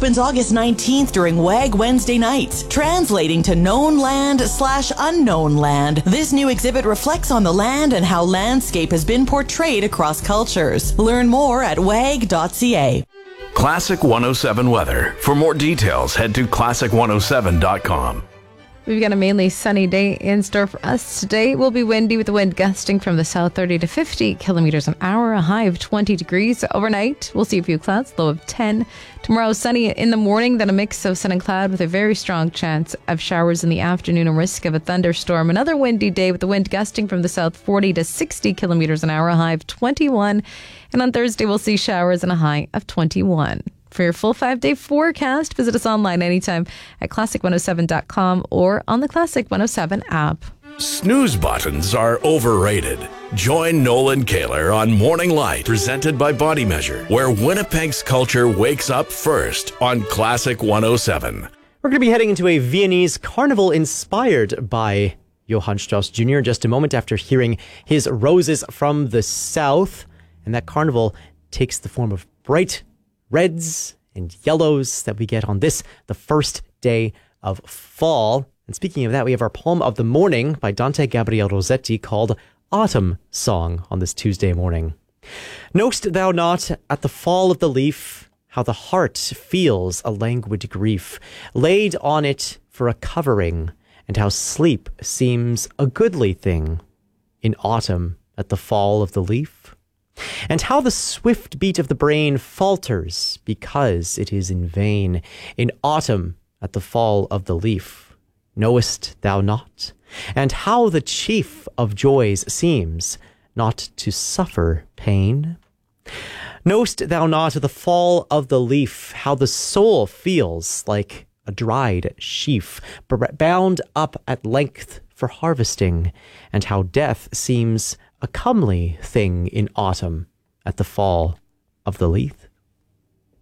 opens August 19th during WAG Wednesday nights, translating to known land/unknown land. This new exhibit reflects on the land and how landscape has been portrayed across cultures. Learn more at wag.ca. Classic 107 weather. For more details, head to classic107.com. We've got a mainly sunny day in store for us today. It will be windy with the wind gusting from the south 30 to 50 kilometers an hour, a high of 20 degrees. Overnight, we'll see a few clouds, low of 10. Tomorrow, sunny in the morning, then a mix of sun and cloud with a very strong chance of showers in the afternoon and risk of a thunderstorm. Another windy day with the wind gusting from the south 40 to 60 kilometers an hour, a high of 21. And on Thursday, we'll see showers and a high of 21. For your full 5-day forecast, visit us online anytime at classic107.com or on the Classic 107 app. Snooze buttons are overrated. Join Nolan Kaler on Morning Light, presented by Body Measure, where Winnipeg's culture wakes up first on Classic 107. We're going to be heading into a Viennese carnival inspired by Johann Strauss Jr. in just a moment after hearing his Roses from the South. And that carnival takes the form of bright reds and yellows that we get on the first day of fall. And speaking of that, we have our poem of the morning by Dante Gabriel Rossetti called Autumn Song on this Tuesday morning. Know'st thou not at the fall of the leaf how the heart feels a languid grief laid on it for a covering, and how sleep seems a goodly thing in autumn at the fall of the leaf? And how the swift beat of the brain falters because it is in vain in autumn at the fall of the leaf, knowest thou not? And how the chief of joys seems not to suffer pain? Knowst thou not at the fall of the leaf how the soul feels like a dried sheaf bound up at length for harvesting, and how death seems a comely thing in autumn at the fall of the leaf?